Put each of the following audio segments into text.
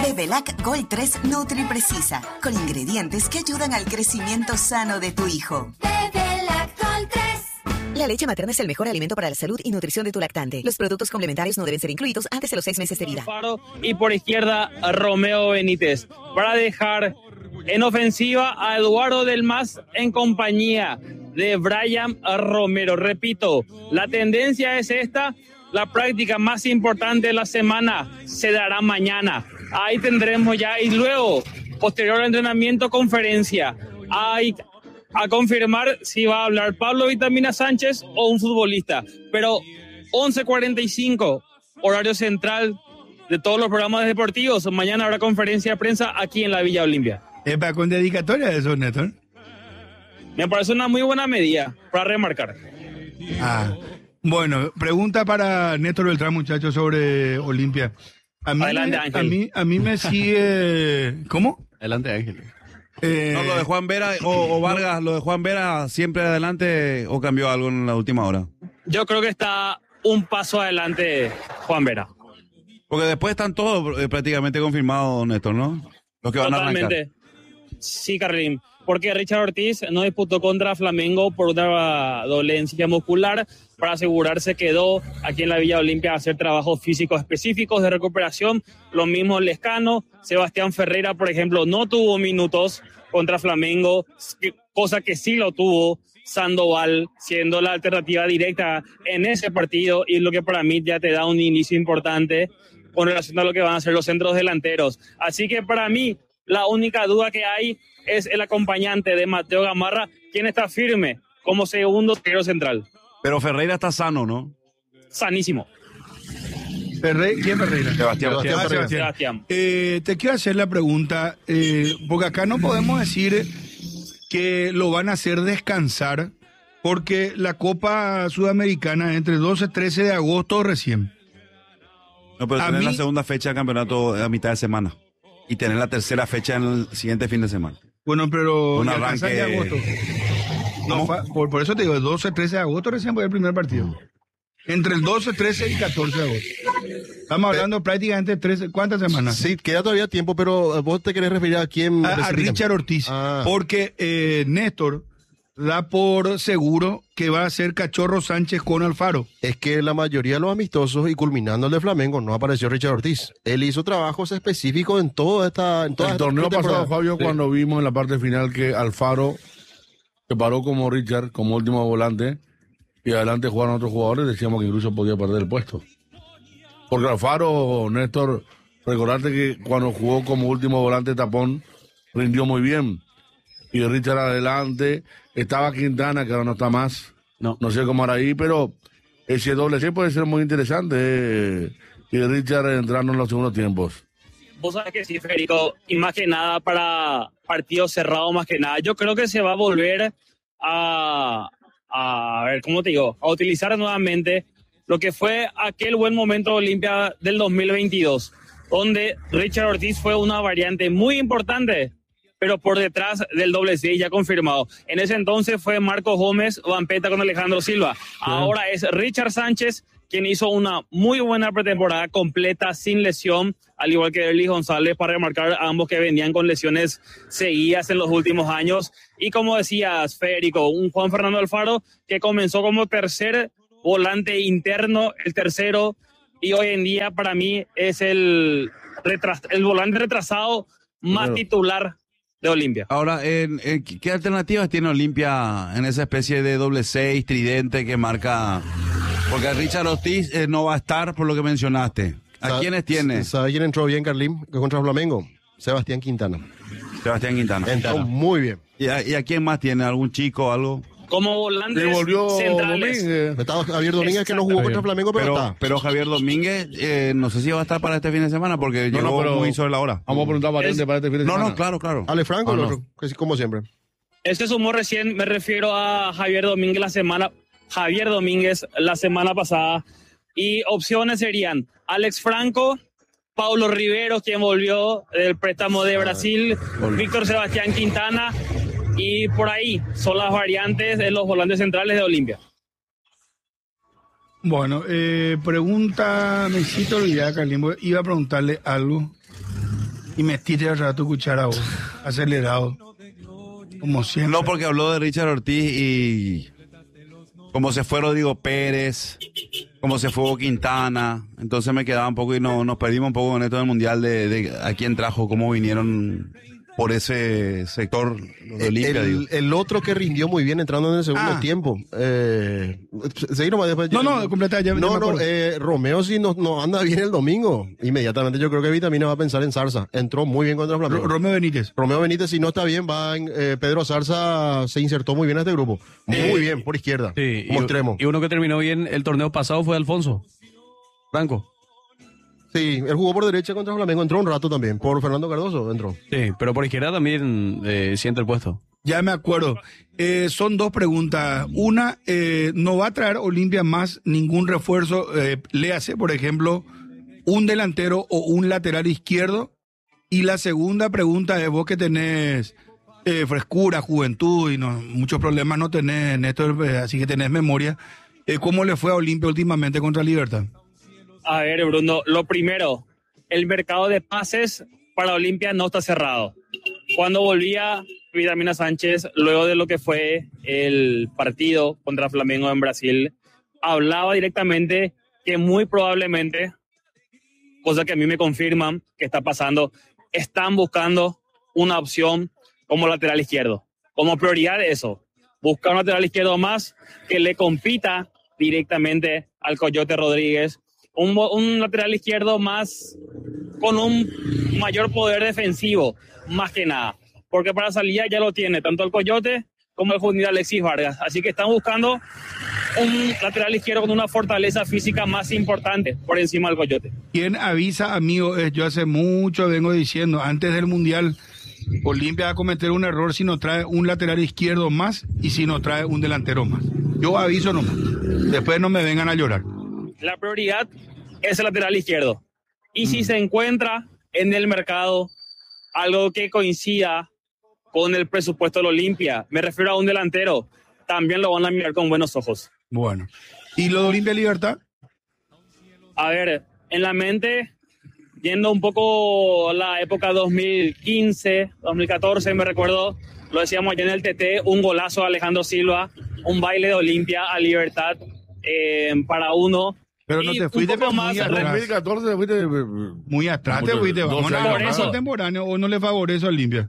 Bebelac Gold 3 Nutri Precisa, con ingredientes que ayudan al crecimiento sano de tu hijo. Bebelac Gold 3. La leche materna es el mejor alimento para la salud y nutrición de tu lactante. Los productos complementarios no deben ser incluidos antes de los 6 meses de vida. Y por izquierda, Romeo Benítez. Para dejar en ofensiva a Eduardo Del Mas en compañía de Brian Romero. Repito, la tendencia es esta. La práctica más importante de la semana se dará mañana. Ahí tendremos ya, y luego, posterior al entrenamiento, conferencia. A confirmar si va a hablar Pablo Vitamina Sánchez o un futbolista. Pero 11:45, horario central de todos los programas deportivos. Mañana habrá conferencia de prensa aquí en la Villa Olimpia. ¿Es para con dedicatoria de eso, Néstor? Me parece una muy buena medida para remarcar. Bueno, pregunta para Néstor Beltrán, muchachos, sobre Olimpia. Adelante, Ángel. A mí me sigue... ¿Cómo? Adelante, Ángel. No, lo de Juan Vera o Vargas, lo de Juan Vera, ¿siempre adelante o cambió algo en la última hora? Yo creo que está un paso adelante Juan Vera. Porque después están todos prácticamente confirmados, Néstor, ¿no? Los que van a arrancar. Totalmente. Sí, Carlín. Porque Richard Ortiz no disputó contra Flamengo por una dolencia muscular. Para asegurarse quedó aquí en la Villa Olimpia a hacer trabajos físicos específicos de recuperación. Lo mismo Lescano. Sebastián Ferreira, por ejemplo, no tuvo minutos contra Flamengo, cosa que sí lo tuvo Sandoval, siendo la alternativa directa en ese partido, y lo que para mí ya te da un inicio importante con relación a lo que van a ser los centros delanteros. Así que para mí, la única duda que hay es el acompañante de Mateo Gamarra, quien está firme como segundo zaguero central. Pero Ferreira está sano, ¿no? Sanísimo. ¿Quién Ferreira? Sebastián. Te quiero hacer la pregunta, porque acá no podemos decir que lo van a hacer descansar, porque la Copa Sudamericana es entre 12 y 13 de agosto recién. No, pero tener la segunda fecha del campeonato a mitad de semana y tener la tercera fecha en el siguiente fin de semana. Bueno, pero un arranque de agosto. No, por eso te digo, el 12 y 13 de agosto recién fue el primer partido. Entre el 12, 13 y 14 de agosto. Estamos hablando prácticamente 13, ¿cuántas semanas? Sí, queda todavía tiempo, pero vos te querés referir a quién. A Richard Ortiz. Porque Néstor da por seguro que va a ser Cachorro Sánchez con Alfaro. Es que la mayoría de los amistosos y culminando el de Flamengo no apareció Richard Ortiz. Él hizo trabajos específicos en toda esta... el torneo pasado, Fabio, cuando vimos en la parte final que Alfaro se paró como Richard, como último volante, y adelante jugaron otros jugadores, decíamos que incluso podía perder el puesto. Porque Alfaro, Néstor, recordate que cuando jugó como último volante tapón, rindió muy bien. Y Richard adelante, estaba Quintana, que ahora no está más. No sé cómo hará ahí, pero ese doble C puede ser muy interesante. Y Richard entrando en los segundos tiempos. Vos sabés que sí, Federico, y más que nada para partidos cerrados, más que nada. Yo creo que se va a volver a ver, ¿cómo te digo? A utilizar nuevamente lo que fue aquel buen momento de Olimpia del 2022, donde Richard Ortiz fue una variante muy importante, pero por detrás del doble C ya confirmado. En ese entonces fue Marcos Gómez, Vampeta con Alejandro Silva. Ahora es Richard Sánchez, quien hizo una muy buena pretemporada completa, sin lesión, al igual que Erly González, para remarcar a ambos que venían con lesiones seguidas en los últimos años. Y como decías, Federico, un Juan Fernando Alfaro que comenzó como tercer volante interno, el tercero, y hoy en día para mí es el volante retrasado más titular de Olimpia. Ahora, ¿qué alternativas tiene Olimpia en esa especie de doble 6, tridente que marca? Porque Richard Ortiz no va a estar por lo que mencionaste. ¿A quiénes tiene? ¿Sabe quién entró bien, Carlín, contra Flamengo? Sebastián Quintana. Entró muy bien. ¿Y a quién más tiene? ¿Algún chico o algo? Como volantes centrales. Estaba Javier Domínguez, que no jugó contra Flamengo, pero está. Pero Javier Domínguez, no sé si va a estar para este fin de semana, porque llegó muy sobre la hora. Vamos a preguntar variante para este fin de semana. No, claro. Ale Franco, el otro, que como siempre. Este sumó recién, me refiero a Javier Domínguez la semana pasada. Y opciones serían Alex Franco, Paulo Rivero, quien volvió del préstamo de Brasil, Víctor Sebastián Quintana, y por ahí son las variantes de los volantes centrales de Olimpia. Bueno, pregunta, me hiciste olvidar, Carlín, iba a preguntarle algo. Y metiste al rato cuchara vos, acelerado. Como siempre. No, porque habló de Richard Ortiz y como se fue Rodrigo Pérez, como se fue Hugo Quintana, entonces me quedaba un poco y nos perdimos un poco con esto del Mundial de a quién trajo, cómo vinieron por ese sector de Olimpia. El otro que rindió muy bien entrando en el segundo tiempo. Seguí nomás después. No, completa ya. Romeo si no anda bien el domingo. Inmediatamente yo creo que Vitamina va a pensar en Zarza. Entró muy bien contra Flamengo. Romeo Benítez. Romeo Benítez, si no está bien, Pedro Zarza se insertó muy bien a este grupo. Muy bien, por izquierda. Sí, como extremo. Y uno que terminó bien el torneo pasado fue Alfonso Franco. Sí, él jugó por derecha contra Flamengo, entró un rato también, por Fernando Cardoso entró. Sí, pero por izquierda también siente el puesto. Ya me acuerdo. Son dos preguntas. Una, no va a traer Olimpia más ningún refuerzo, léase, por ejemplo, un delantero o un lateral izquierdo. Y la segunda pregunta es, vos que tenés frescura, juventud y muchos problemas no tenés, Néstor, así que tenés memoria, ¿cómo le fue a Olimpia últimamente contra Libertad? A ver, Bruno, lo primero, el mercado de pases para Olimpia no está cerrado. Cuando volvía Vitamina Sánchez, luego de lo que fue el partido contra Flamengo en Brasil, hablaba directamente que muy probablemente, cosa que a mí me confirman que está pasando, están buscando una opción como lateral izquierdo. Como prioridad de eso, buscar un lateral izquierdo más que le compita directamente al Coyote Rodríguez. Un lateral izquierdo más con un mayor poder defensivo, más que nada. Porque para salida ya lo tiene tanto el Coyote como el juvenil Alexis Vargas. Así que están buscando un lateral izquierdo con una fortaleza física más importante por encima del Coyote. Quien avisa, amigo, yo hace mucho vengo diciendo, antes del Mundial, Olimpia va a cometer un error si no trae un lateral izquierdo más y si no trae un delantero más. Yo aviso nomás. Después no me vengan a llorar. La prioridad es el lateral izquierdo. Y si se encuentra en el mercado algo que coincida con el presupuesto de Olimpia, me refiero a un delantero, también lo van a mirar con buenos ojos. Bueno. ¿Y lo de Olimpia Libertad? A ver, en la mente, yendo un poco la época 2015, 2014, me recuerdo, lo decíamos allá en el TT, un golazo de Alejandro Silva, un baile de Olimpia a Libertad para uno. Pero no te fuiste más En 2014 te fuiste muy atrás, te fuiste. Vamos a por eso contemporáneo o no le favorece a Olimpia.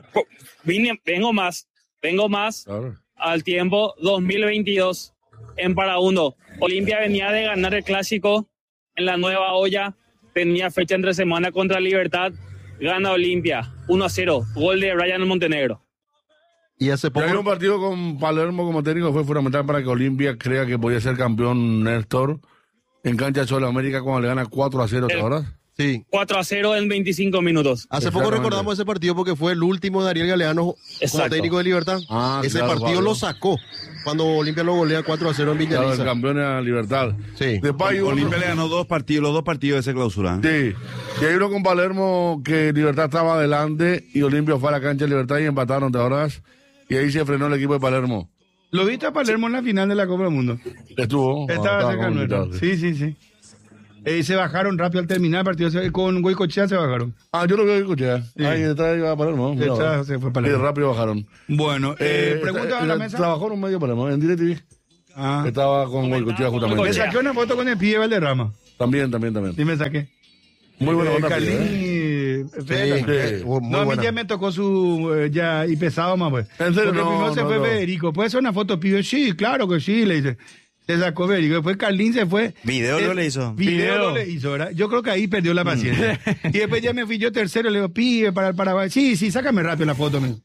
Vengo más claro. al tiempo 2022 en para uno. Olimpia venía de ganar el clásico en la Nueva Olla, tenía fecha entre semana contra Libertad, gana Olimpia 1-0, gol de Brian Montenegro. Y hace poco... Ya hay un partido con Palermo como técnico, fue fundamental para que Olimpia crea que podía ser campeón, Néstor, en cancha de América cuando le gana 4-0, ¿te acuerdas? Sí. 4-0 en 25 minutos. Hace poco recordamos ese partido porque fue el último de Ariel Galeano como Exacto. técnico de Libertad. Ese claro, partido Pablo. lo sacó cuando Olimpia lo golea 4-0 en Claro, Villaliza. el campeón de la Libertad. Sí. Después hay uno- Olimpia le ganó los dos partidos de ese clausura. Sí. Y hay uno con Palermo que Libertad estaba adelante y Olimpia fue a la cancha de Libertad y empataron, ¿te acuerdas? Y ahí se frenó el equipo de Palermo. ¿Lo viste a Palermo en la final de la Copa del Mundo? Estaba Estaba cerca complicado, nuestro. Sí. Se bajaron rápido al terminar el partido. Con Goicoechea se bajaron. Yo lo que escuché. Sí. Ahí detrás iba Palermo. Mira, Detrás se fue Palermo. Y rápido bajaron. Bueno, pregunta a la mesa. Trabajó en un medio Palermo, en DirecTV. Estaba con Goicoechea Me justamente. saqué una foto con el pibe Valderrama. También. Sí, me saqué. Muy buena onda. Carlín, Fede. Muy No, a mí buena. ya me tocó su ya y pesado más, pues. ¿En serio? Porque No, primero se no, fue no. Federico. ¿Puede ser una foto, pibe? Sí, claro que sí, le dice. Se sacó Federico. Después Carlín se fue. Video no le hizo. Video no le hizo, ¿verdad? Yo creo que ahí perdió la paciencia. Y después ya me fui yo tercero, le digo, pibe, para el Paraguay. Sí, sácame rápido la foto, men.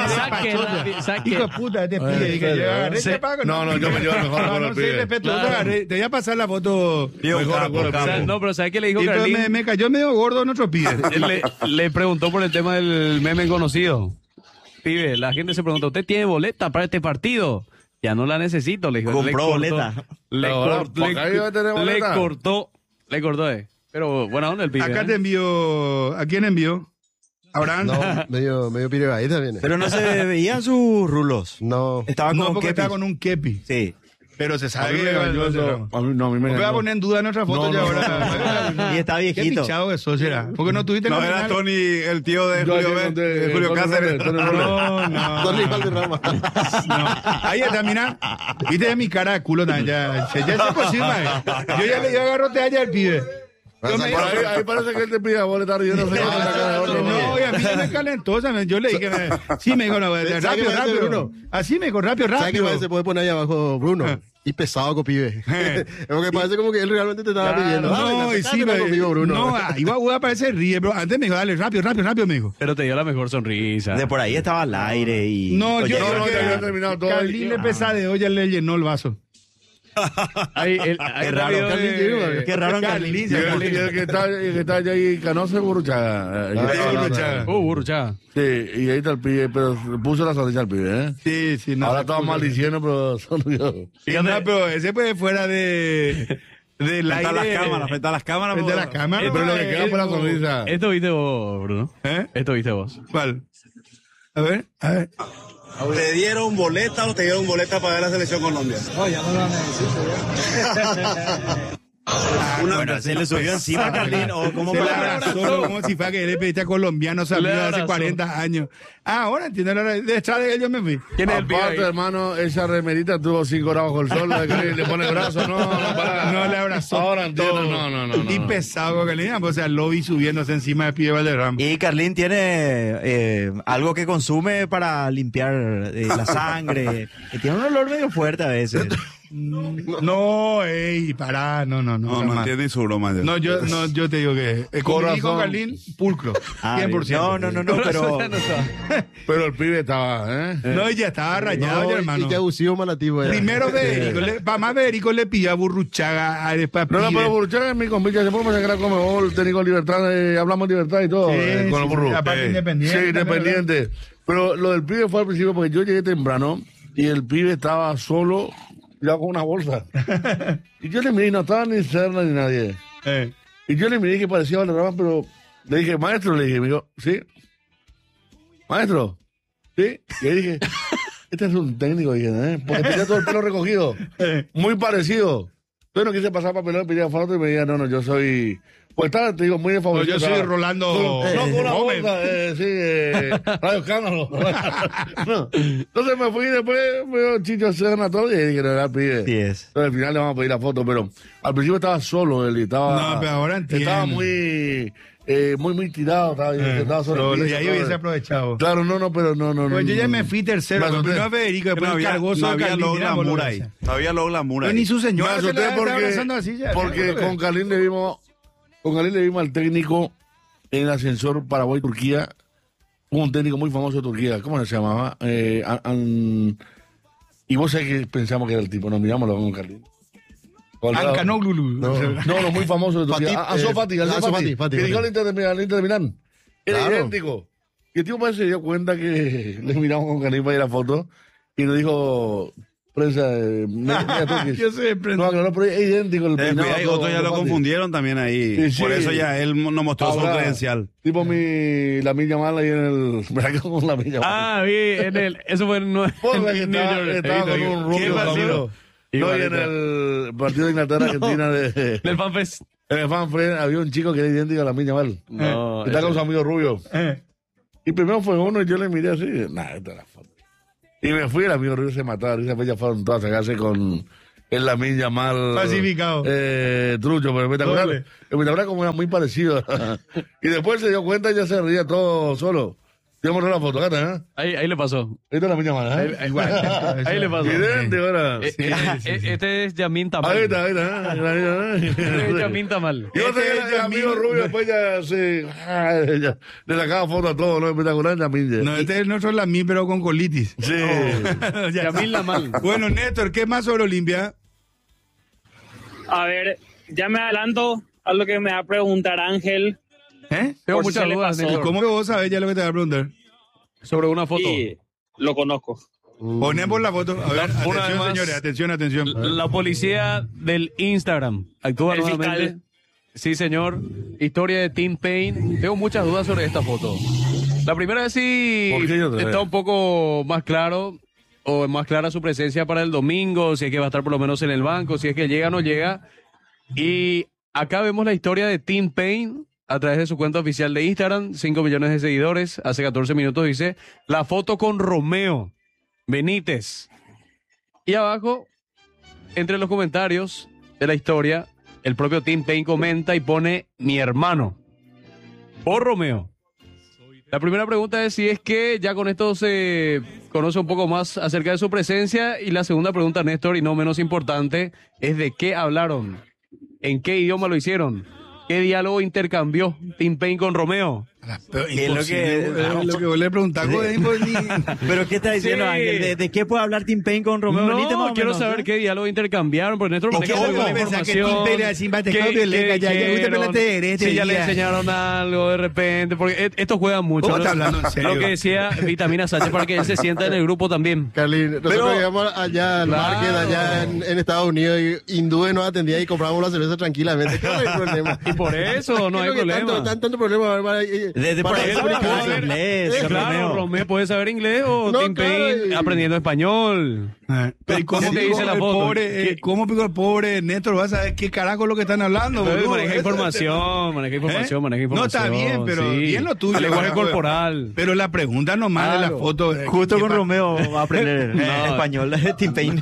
Saque. Hijo de puta, este pibe. Dije, yo agarré, te pago. No, yo me llevo mejor con el sí, pibe. respeto. Claro. Yo te agarré. Te voy a pasar la foto. Mejor acuerdo, O sea, capo. no, pero ¿sabes qué le dijo Y entonces Carlín? me cayó medio gordo en otro pibe. Le preguntó por el tema del meme conocido. Pibe, la gente se pregunta, ¿usted tiene boleta para este partido? Ya no la necesito, le dijo. Compró Le cortó- boleta. Le, Ahora, cor- ¿por qué ahí va a tener le boleta? cortó. Pero buena onda el pibe. Acá te envió. ¿A quién envió? Abraham. No, medio piregadita viene. Pero no se veían sus rulos. No. Estaba No, con porque kepis. estaba con un kepi. Sí. Pero se A sabe mí que me engañó eso. A mí me me voy a engañó. poner en duda nuestra foto No, ya no, ahora. Y está Qué viejito. pichado que sos, será. Porque no tuviste No, la era final. Tony, el tío de Yo Julio, ayer conté, de Julio Tony Cáceres. Robles, Tony Robles. No. Tony Valderrama. No. Ahí está, mira. Viste mi cara de culo, ya se aproxima. Yo ya le agarrote allá al pibe. Yo me- Ahí parece que él te pide a vos, le está riendo. No, y a mí ya me calentó, ¿sabes? Yo le dije, sí, me dijo, no, ¿Sabe qué rápido, parece, rápido. Bruno? Así me dijo, rápido, ¿Sabes qué rápido. se puede poner ahí abajo, Bruno? Y pesado con pibe. Porque parece como que él realmente te estaba pidiendo. No, y sí, conmigo, Bruno. no, iba a parecer ríe, pero antes me dijo, dale, rápido, rápido, rápido, me dijo. Pero te dio la mejor sonrisa. De por ahí estaba al aire y... No, Oye, yo no, creo no, que ya había terminado todo. Carlín le pesadeó, ya le llenó el vaso. Qué raro. Qué raro en Carlín. Y el que está allá ahí, Canoso, Burruchaga. Burruchaga. Sí, y ahí está el pibe, pero puso la sonrisa al pibe, ¿eh? Sí, sí, no. Ahora estaba maldiciendo, pero sonrió. Fíjate, no, pero ese pues fuera del Frente aire. a las cámaras, frente a las cámaras. Frente a pues, las cámaras. Pero lo que queda fue la sonrisa. Esto viste vos, Bruno. ¿Eh? Esto viste vos. ¿Cuál? A ver, a ver. ¿Te dieron boleta o te dieron boleta para ver la selección Colombia? Bueno, se le subió encima a Carlín o como Se le para... abrazó como si fuera que le pediste a colombiano salió Le hace abrazó. 40 años. Ah, ahora entiendo. Detrás de él yo me fui. ¿Quién es el pibe Aparte, ahí? hermano, esa remerita tuvo 5 horas bajo el sol, le pone el brazo, para. No le abrazó. Ahora entiendo, todo. no. Y pesado que le digan, pues, o sea, lo vi subiéndose encima de Pie Valderrama. Y Carlín tiene algo que consume para limpiar la sangre, que tiene un olor medio fuerte a veces. No, ey, pará, no. No jamás. entiende su broma. No, yo te digo que conviví con Corazón. Carlín, pulcro, 100%. No, pero... Pero el pibe estaba, ¿eh? No, ya estaba rayado, No, ya, hermano. y qué abusivo malativo era. Primero Federico, para más Federico le pidió a Burruchaga, después a No, Pibe. pero Burruchaga es mi compilla, se puede sacar como el técnico Libertad, hablamos de libertad y todo, Sí, con los sí, burros. aparte independiente. Sí, independiente. Pero lo del pibe fue al principio porque yo llegué temprano y el pibe estaba solo, ya con una bolsa. Y yo le miré, no estaba ni Serna ni nadie. Y yo le miré que parecía Valderrama, pero le dije, maestro, le dije, me dijo, ¿sí? Maestro, ¿sí? Y ahí dije, este es un técnico, dije, porque tenía todo el pelo recogido, muy parecido. Entonces no quise pasar papelón, pedía foto y me decía, no, yo soy... Pues estaba, te digo, muy de favorito. yo soy Rolando No, con una Gómez. bolsa, Radio Escándalo. No. Entonces me fui y después veo Chicho Serna todo y dije, no, era pibe. Sí es. Entonces al final le vamos a pedir la foto, pero al principio estaba solo él y estaba... No, pero ahora entiendo. Estaba muy tirado, estaba solo. Y ahí hubiese aprovechado. Claro, pero no. Pues yo ya me fui tercero, Me asusté. primero Federico, después No el había, cargoso no de había Carlín, logo mira, vos lo glamour ves. ahí. No había logo glamour Pero ahí. ni su Me señora se asusté la está abrazando porque, así ya. porque con Carlín le vimos al técnico en el ascensor Paraguay-Turquía, un técnico muy famoso de Turquía, ¿cómo se llamaba? Y vos sabés que pensamos que era el tipo, nos miramos con Carlín. Ancanoglu. No, muy famoso de Turquía. Fatih, Ansu Fati. Fati. Que dijo al Inter de Milán. Era Claro. idéntico. Y el tipo parece que se dio cuenta que le miramos con Carlín para ir a la foto y nos dijo, prensa, Yo soy de prensa. no, claro, pero es idéntico el peinado. Cuidado, y todo, otros ya lo Fati. confundieron también ahí. Sí, Por sí. eso ya él nos mostró su Ahora, credencial. Tipo la milla mala ahí en el... ¿Verdad que con la milla mala? Ah, vi en el... Eso fue en Porra, que en New estaba, York. estaba con un rubio ¿Qué pasó? camino. No, y en el partido de Inglaterra-Argentina Del FanFest. en el fanfare había un chico que era idéntico a la milla mal. No, Está con su amigo rubio. Eh. Y primero fue uno y yo le miré así, nada, esta es la foto. Y me fui, el amigo rubio se mataba, esa fecha fueron todas a sacarse con el Lamine Yamal. Falsificado. Trucho, pero espectacular. Doble. Espectacular como era muy parecido. Y después se dio cuenta y ya se reía todo solo. Yo mostré la foto, gata, ¿eh? Ahí le pasó. Esta es la Miña Mal, ¿eh? Ahí le pasó. Idéntico, ahora. Este es Yamin Tamal. Ahí está, Este es Yamin Tamal. Yo sé que el amigo rubio después ya le sacaba fotos a todos, ¿no? Espectacular, Yamin. No, este es nuestro Lamí, pero con colitis. Sí. Ya Yamin está. Lamal. Bueno, Néstor, ¿qué más sobre Olimpia? A ver, ya me adelanto a lo que me va a preguntar Ángel. Tengo Por si muchas se le dudas, pasó. Néstor. ¿Cómo que vos sabés ya lo que te voy a preguntar? Sobre una foto. Y lo conozco. Ponemos la foto. A ver, Una vez atención, más. señores, atención. La policía del Instagram actúa El nuevamente. fiscal. Sí, señor. Historia de Tim Payne. Tengo muchas dudas sobre esta foto. La primera es si ¿Por qué yo te está veo? un poco más claro. o es más clara su presencia para el domingo, si es que va a estar por lo menos en el banco, si es que llega o no llega. Y acá vemos la historia de Tim Payne a través de su cuenta oficial de Instagram, 5 millones de seguidores. Hace 14 minutos dice, la foto con Romeo Benítez. Y abajo, entre los comentarios de la historia, el propio Tim Payne comenta y pone, mi hermano, por Romeo. La primera pregunta es si es que ya con esto se conoce un poco más acerca de su presencia. Y la segunda pregunta, Néstor, y no menos importante, es de qué hablaron, en qué idioma lo hicieron, qué diálogo intercambió Tim Payne con Romeo. Pero Es lo que- lo que vos le preguntás, ¿Pero qué está diciendo, Sí. Ángel? ¿De qué puede hablar Tim Payne con Romeo Benítez? más No, o quiero menos, saber ¿eh? qué diálogo intercambiaron, porque Néstor ¿Y maneja qué muy bien la vos pensás que información. Tim Payne así va a dejar de leca, ya usted dijeron? pelate derecho, Si ya le ya. enseñaron algo de repente, porque estos juegan mucho. Vos ¿no? estás hablando en serio. Lo que decía Vitamina Sánchez para que él se sienta en el grupo también. Carlín, nosotros Pero- íbamos allá al Claro. market, allá en Estados Unidos, y hindúes nos atendía y comprábamos la cerveza tranquilamente. ¿Qué no hay problema? Y por eso no ¿Qué hay es lo que problema. tanto problema para, Desde por para ahí explicar? sabe hablar inglés, Claro, Romeo puede saber inglés o No, Tim claro, Payne y- aprendiendo español. Pero ¿y cómo ¿Qué te dice la el foto? pobre, ¿Qué? cómo pico el pobre Néstor va a saber qué carajo es lo que están hablando, Entonces, boludo? maneja información, maneja información, ¿Eh? maneja No, información. está bien, pero sí. bien lo tuyo. El lenguaje carajo. corporal. Pero la pregunta nomás de la Claro. foto. Justo ¿qué con pa- Romeo va a aprender No. español de Tim Payne.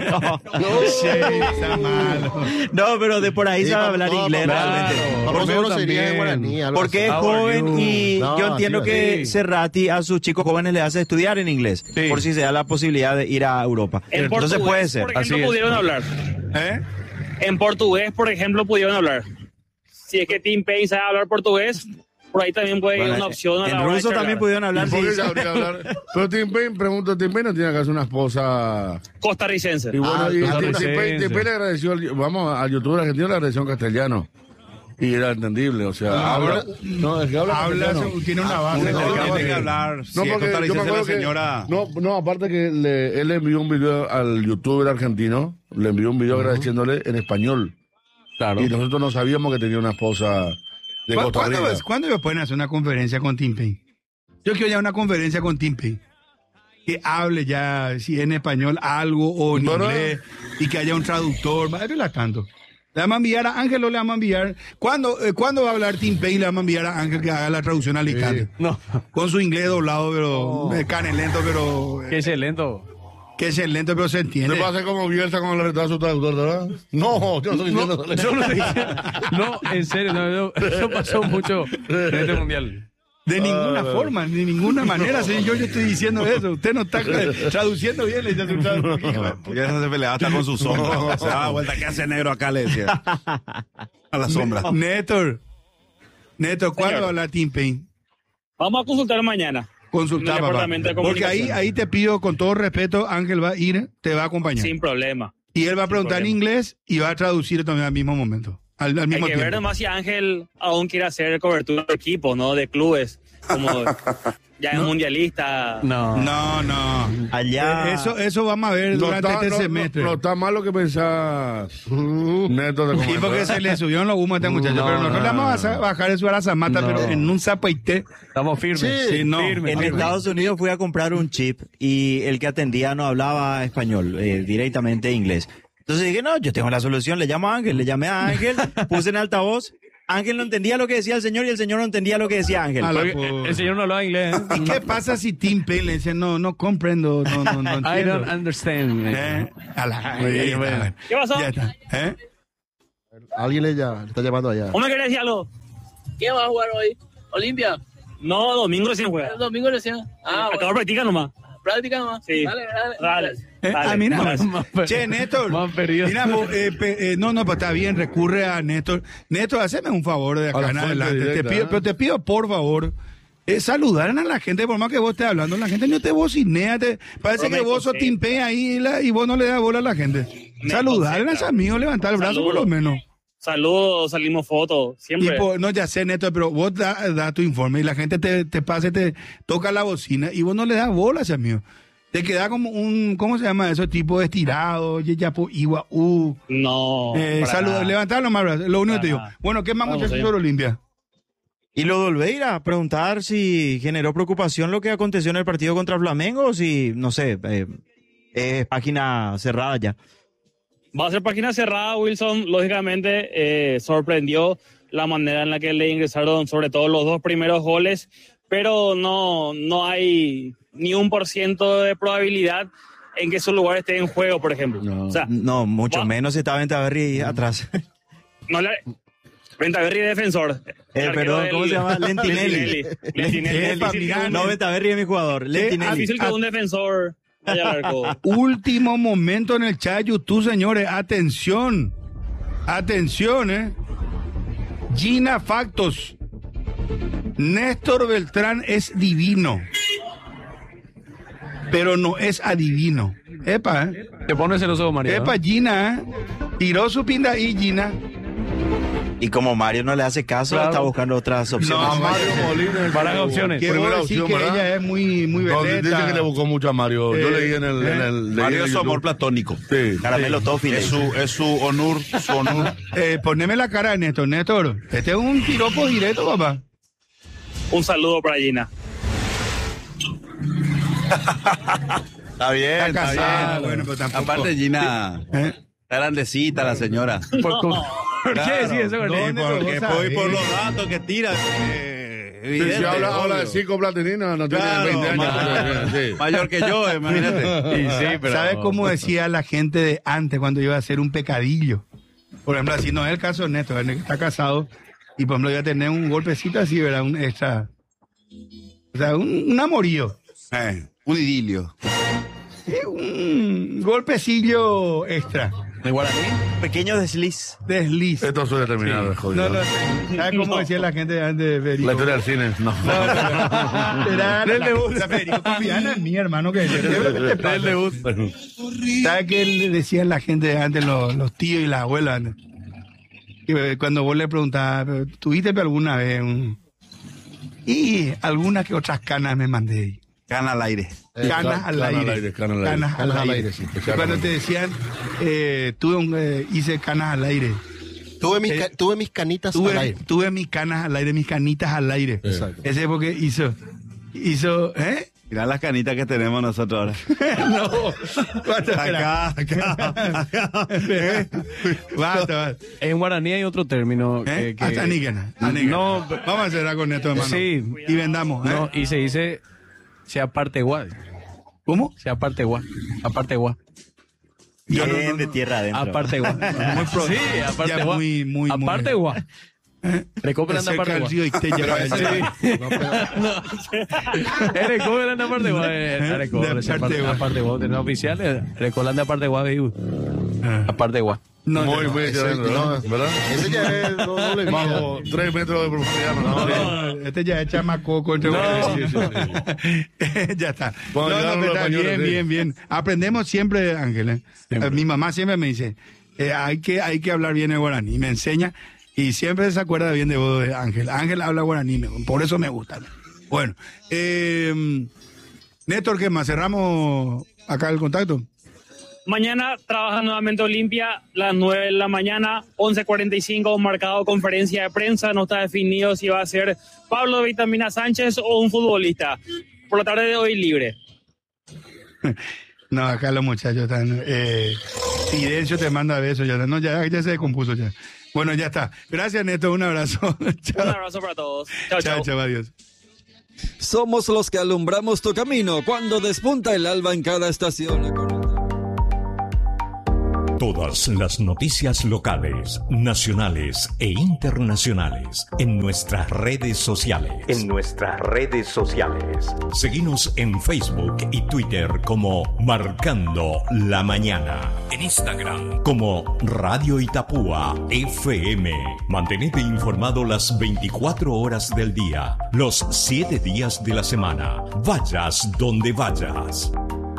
Sí, está malo. No, pero de por ahí Sí, sabe vamos, hablar vamos, inglés claro. realmente. Vamos a Romeo grosería en también. guaraní, algo Porque es así. joven y No, yo entiendo así, que así. Cerrati a sus chicos jóvenes le hace estudiar en inglés. Sí. Por si se da la posibilidad de ir a Europa. En Entonces portugués, puede ser. por ejemplo, Así es. pudieron hablar. ¿Eh? En portugués, por ejemplo, pudieron hablar. Si es que Tim Payne sabe hablar portugués, por ahí también puede ir Bueno, una opción. a la en hora de ruso charlar. también pudieron hablar. ¿Por qué Sí. sabría hablar? Pero Tim Payne, pregunto, Tim Payne no tiene acaso una esposa. Costarricense. Y bueno, y costarricense. Tim Payne le agradeció, vamos, al youtuber argentino le agradeció en castellano. Y era entendible, o sea, habla. No, es que habla castellano. Tiene una base. No, tiene no, una no, base. que hablar. No, Si es porque yo me costarricense acuerdo la señora. No, aparte que él le envió un video al youtuber argentino, le envió un video agradeciéndole en español. Claro. Y nosotros no sabíamos que tenía una esposa de Costa Rica. ¿Cuándo pueden hacer una conferencia con Tim Payne? Yo quiero ya una conferencia con Tim Payne. Que hable ya, si en español algo o en Bueno. inglés, y que haya un traductor. Madre la tanto. Le vamos a enviar a Ángel o le vamos a enviar. ¿Cuándo va a hablar Tim Payne? Le vamos a enviar a Ángel que haga la traducción al instante. No, Con su inglés doblado, pero cane lento, pero que es lento. que es lento, pero se ¿Te entiende. pasa como Bielsa con el retraso traductor, verdad? No, yo no estoy diciendo. Yo no dije. No, en serio, no, eso pasó mucho en este mundial. De ninguna forma, de ninguna manera, señor, yo estoy diciendo eso. Usted no está traduciendo bien, le dice su traductor. Ya no se pelea hasta con su sombra. Se da vuelta, ¿qué hace negro acá? Le decía. A la sombra. Néstor, ¿cuándo Señor. va a hablar Tim Payne? Vamos a consultar mañana. Consultar, En el papá. departamento de Porque comunicación. ahí te pido, con todo respeto, Ángel va a ir, te va a acompañar. Sin problema. Y él va a preguntar en problema. inglés y va a traducir también al mismo momento. Al Hay mismo que ver tiempo. nomás si Ángel aún quiere hacer cobertura de equipos, ¿no? De clubes. Como ya es mundialista. No. No. Allá. Eso vamos a ver durante este semestre. No está mal lo que pensás, Neto, de Sí, porque comentar. se le subieron los humos a este muchacho. pero nosotros le vamos a bajar de su arazamata, No. pero en un zapaité. Estamos firmes. Sí, no. Firmes. En Estados Unidos fui a comprar un chip y el que atendía no hablaba español, directamente inglés. Entonces dije, no, yo tengo la solución, le llamo a Ángel, le llamé a Ángel, puse en altavoz, Ángel no entendía lo que decía el señor y el señor no entendía lo que decía Ángel. A la Porque pobre. el señor no hablaba inglés. ¿eh? ¿Y qué pasa si Tim Payne le dice, no comprendo, no I entiendo? don't understand. Ahí está, bueno. ¿Qué pasó? Ya está. Alguien le está llamando allá. ¿Cómo me querés decir algo? ¿Quién va a jugar hoy? ¿Olimpia? No, domingo recién juega. El domingo recién. Ah, Acabo de practicar nomás. práctica nomás. Sí. Dale. Mira, Más che, Néstor. más perdido. Mira, no, pues está bien, recurre a Néstor. Néstor, haceme un favor de A acá la en fuente adelante. directa, Pero te pido, por favor, saludar a la gente, por más que vos estés hablando, la gente no te bocinea, parece que vos sos sí. Tim Payne ahí y vos no le das bola a la gente. Saludar a los amigos, levantar el brazo por lo menos. Saludos, salimos fotos, siempre. No, ya sé, Néstor, pero vos da tu informe y la gente te pasa y te toca la bocina y vos no le das bola a ese amigo. Te queda como ¿cómo se llama eso? Tipo estirado, yeyapo, igua, No. para Saludos, nada. levantar los más brazos, lo único que te digo. Para nada. Bueno, ¿qué más Vamos, muchachos señor. sobre Olimpia? Y lo de Olveira, preguntar si generó preocupación lo que aconteció en el partido contra Flamengo o si, no sé, página cerrada ya. Va a ser página cerrada, Wilson. Lógicamente, sorprendió la manera en la que le ingresaron sobre todo los 2 primeros goles, pero no hay ni 1% de probabilidad en que su lugar esté en juego, por ejemplo. No, o sea, mucho menos si está Ventaverri atrás. no le... Ventaverri es defensor. Perdón, ¿cómo se llama? Lentinelli. No, Ventaverri es mi jugador. Lentinelli. Difícil que un defensor vaya al arco. Último momento en el chat YouTube, señores. Atención. Atención, Gina Factos. Néstor Beltrán es divino. Pero no es adivino. Epa, Te pones celoso, Mario. Epa, Gina, Tiró su pinta ahí, Gina. Y como Mario no le hace caso, Claro. está buscando otras opciones. No, Mario Molina. Varias opciones. Quiero Primera decir opción, que ¿verdad? ella es muy No, dice veleta. que le buscó mucho a Mario. Yo leí en el... leí Mario en es su YouTube. amor platónico. Sí. Caramelo Toffee. Es su honor, su honor. Poneme la cara de Néstor. Néstor, este es un piropo directo, papá. Un saludo para Gina. Está bien, Está está casada, bien. bueno, pero tampoco. Aparte, Gina, ¿Eh? está grandecita la señora. ¿Por qué decís eso, No, Gordon? porque vos sabés. por los datos que tira. Sí, si habla obvio. de 5 platininas, no tiene Claro, 20 años. Sí. mayor que yo, imagínate. Y sí, pero... ¿Sabes cómo decía la gente de antes cuando iba a hacer un pecadillo? Por ejemplo, así no es el caso de Néstor, el que está casado y por ejemplo iba a tener un golpecito así, ¿verdad? Un extra. O sea, un amorío. Un idilio. Sí, un golpecillo extra. ¿De Guaraní? Pequeño desliz. Desliz. Esto suele terminar jodido. No, ¿sabes cómo decía la gente de antes de Federico? La historia del cine, no. Era la Federico Coviana es mi hermano que el debut. ¿Sabes qué le decían la gente de antes, los tíos y las abuelas? Que cuando vos le preguntabas, ¿tuviste alguna vez un... Y algunas que otras canas me mandé. Gana al aire. Canas al aire. Canas al aire. sí. Y cuando te decían, hice canas al aire. Tuve mis canitas al aire. Tuve mis canas al aire, mis canitas al aire. Exacto. Ese es porque hizo, ¿eh? Mirá las canitas que tenemos nosotros ahora. No. Basta, Acá. Basta. En Guaraní hay otro término que... Hasta níquena. No, Vamos a hacer con esto, hermano. Sí. Y vendamos. no, y se dice... Se aparte guay. ¿Cómo? Se aparte guay. Aparte guay. Bien de tierra adentro. Aparte guay. Sí, aparte Ya guay. muy. Aparte guay. Recuperan aparte guay. Recuperan aparte guay. Aparte guay. Tenés oficiales. Recuperan aparte guay. Aparte guay. Muy bien, ¿verdad? Ese ya es doble vida. Bajo 3 metros de profundidad. No, este ya es chamacoco. Entre ya está. Bueno, ya pero los está españoles, sí. bien. Aprendemos siempre, Ángel. Mi mamá siempre me dice, hay que hablar bien el guaraní. Y me enseña y siempre se acuerda bien de vos, Ángel. Ángel habla guaraní, por eso me gusta. Bueno, Néstor, ¿qué más? ¿Cerramos acá el contacto? Mañana trabaja nuevamente Olimpia, las 9 de la mañana, 11:45, marcado conferencia de prensa. No está definido si va a ser Pablo Vitamina Sánchez o un futbolista. Por la tarde de hoy libre. No, acá los muchachos están... Fidencio te manda besos. Ya se descompuso ya. Bueno, ya está. Gracias, Néstor. Un abrazo. Chao. Un abrazo para todos. Chao, chao. Chao, adiós. Somos los que alumbramos tu camino cuando despunta el alba en cada estación. Todas las noticias locales, nacionales e internacionales en nuestras redes sociales. Seguinos en Facebook y Twitter como Marcando la Mañana. En Instagram como Radio Itapúa FM. Mantenete informado las 24 horas del día, los 7 días de la semana. Vayas donde vayas.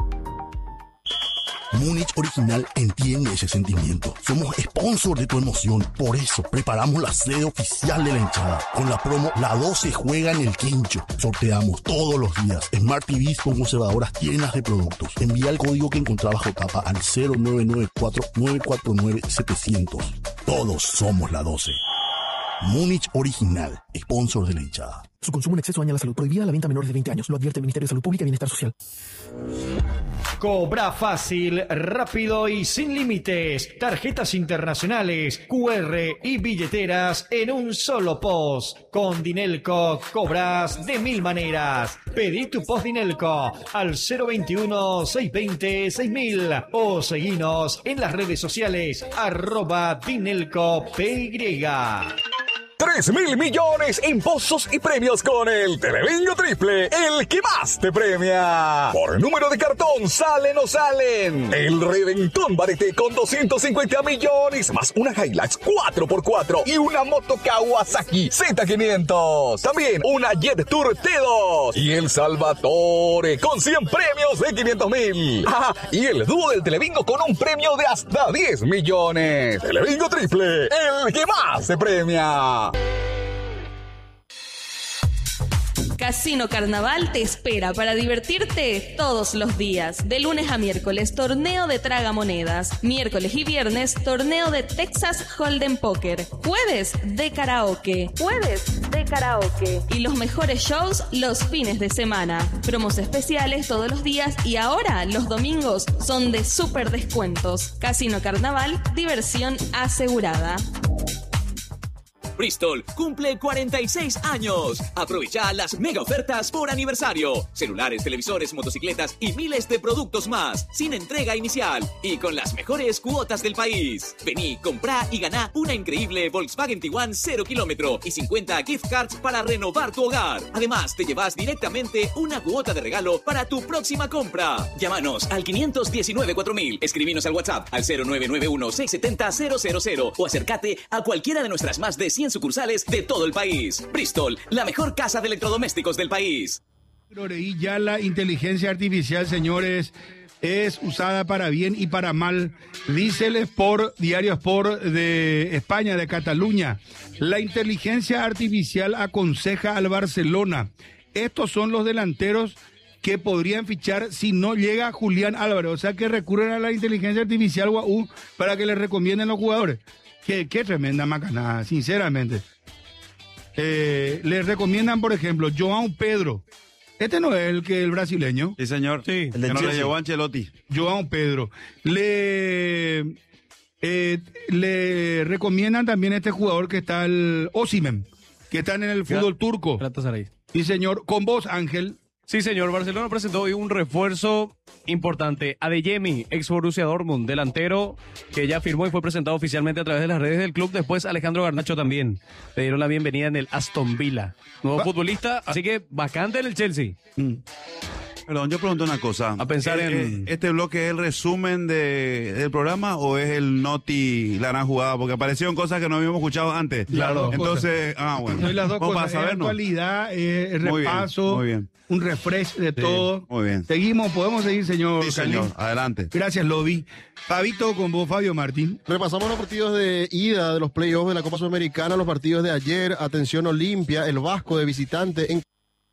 Múnich Original entiende ese sentimiento. Somos sponsor de tu emoción. Por eso preparamos la sede oficial de la hinchada. Con la promo La 12 juega en el quincho. Sorteamos todos los días Smart TVs con conservadoras llenas de productos. Envía el código que encontrás bajo tapa al 0994-949-700. Todos somos La 12. Múnich Original, sponsor de la hinchada. Su consumo en exceso daña la salud. Prohibida la venta a menores de 20 años. Lo advierte el Ministerio de Salud Pública y Bienestar Social. Cobra fácil, rápido y sin límites. Tarjetas internacionales, QR y billeteras en un solo post. Con Dinelco cobras de 1000 maneras. Pedí tu post Dinelco al 021-620-6000 o seguinos en las redes sociales @DinelcoPY. 3.000 millones en pozos y premios con el Telebingo Triple, el que más te premia. Por número de cartón, ¿salen o salen? El Reventón Barete con 250 millones, más una Hilux 4x4 y una moto Kawasaki Z500. También una Jet Tour T2 y el Salvatore con 100 premios de 500.000. Ah, y el dúo del Telebingo con un premio de hasta 10 millones. Telebingo Triple, el que más te premia. Casino Carnaval te espera para divertirte todos los días. De lunes a miércoles, torneo de tragamonedas. Miércoles y viernes, torneo de Texas Hold'em Poker. Jueves de karaoke. Y los mejores shows los fines de semana. Promos especiales todos los días y ahora los domingos son de súper descuentos. Casino Carnaval, diversión asegurada. Bristol cumple 46 años. Aprovecha las mega ofertas por aniversario. Celulares, televisores, motocicletas y miles de productos más. Sin entrega inicial y con las mejores cuotas del país. Vení, comprá y ganá una increíble Volkswagen Tiguan 0 kilómetro y 50 gift cards para renovar tu hogar. Además, te llevas directamente una cuota de regalo para tu próxima compra. Llámanos al 519-4000. Escribinos al WhatsApp al 0991-670-000 o acércate a cualquiera de nuestras más de 100 sucursales de todo el país. Bristol, la mejor casa de electrodomésticos del país. Y ya la inteligencia artificial, señores, es usada para bien y para mal. Dice el Sport, Diario Sport de España, de Cataluña. La inteligencia artificial aconseja al Barcelona. Estos son los delanteros que podrían fichar si no llega Julián Álvarez. O sea que recurren a la inteligencia artificial UAU para que les recomienden los jugadores. Qué tremenda macanada, sinceramente. Les recomiendan, por ejemplo, João Pedro. Este no es el brasileño. Sí, señor. Sí. El de Chelsea. Lo llevó Ancelotti. João Pedro. Le recomiendan también este jugador que está el Osimhen, que está en el fútbol turco. Sí, señor. Con vos, Ángel. Sí, señor. Barcelona presentó hoy un refuerzo importante. Adeyemi, ex Borussia Dortmund, delantero que ya firmó y fue presentado oficialmente a través de las redes del club. Después Alejandro Garnacho también. Le dieron la bienvenida en el Aston Villa. Nuevo futbolista, así que vacante en el Chelsea. Perdón, yo pregunto una cosa. A pensar en... ¿Este bloque es el resumen del programa o es el noti la gran jugada? Porque aparecieron cosas que no habíamos escuchado antes. Claro. Entonces, bueno. No, y las dos Vamos cosas, para sabernos. actualidad, repaso, muy bien. Un refresh de todo. Muy bien. Seguimos, podemos seguir, señor. Sí, señor. Adelante. Gracias, Lobby. Fabito, con vos, Fabio Martín. Repasamos los partidos de ida de los playoffs de la Copa Sudamericana, los partidos de ayer. Atención, Olimpia, el Vasco de visitante en...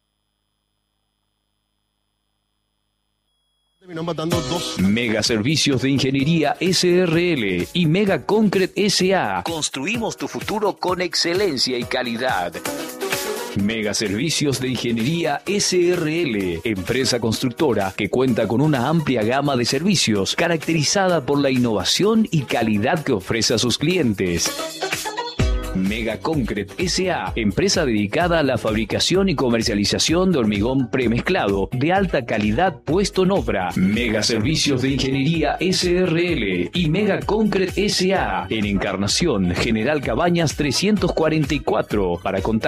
Terminó empatando 2. Mega Servicios de Ingeniería SRL y Mega Concrete SA. Construimos tu futuro con excelencia y calidad. Mega Servicios de Ingeniería SRL, empresa constructora que cuenta con una amplia gama de servicios caracterizada por la innovación y calidad que ofrece a sus clientes. Mega Concrete S.A., empresa dedicada a la fabricación y comercialización de hormigón premezclado de alta calidad puesto en obra. Mega Servicios de Ingeniería SRL y Mega Concrete S.A. en Encarnación, General Cabañas 344. Para contactar